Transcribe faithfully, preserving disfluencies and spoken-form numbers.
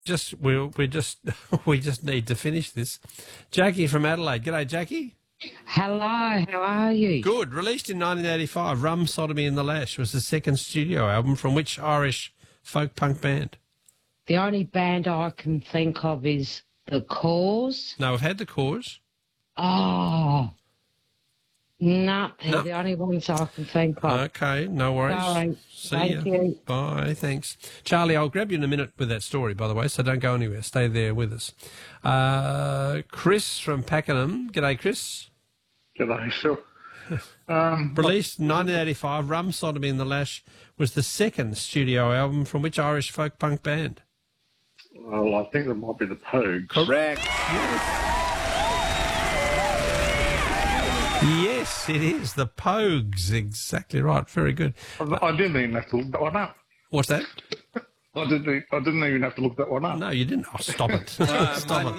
just we we just we just need to finish this. Jackie from Adelaide. G'day, Jackie. Hello, how are you? Good. Released in nineteen eighty-five, Rum, Sodomy and the Lash was the second studio album from which Irish folk punk band? The only band I can think of is The Cause. No, we've had The Cause. Oh, no, they're No. the only ones I can think of. Okay, no worries. Sorry. See Thank ya. you. Bye, thanks. Charlie, I'll grab you in a minute with that story, by the way, so don't go anywhere. Stay there with us. Uh, Chris from Pakenham. G'day, Chris. G'day, sure. Um, Released in nineteen eighty-five, Rum, Sodomy and the Lash was the second studio album from which Irish folk punk band? well, I think it might be the Pogues. Correct. Yes, it is. The Pogues. Exactly right. Very good. I, I didn't even have to look that one up. What's that? I didn't. e- I didn't even have to look that one up. No, you didn't. Oh, stop it. Stop it.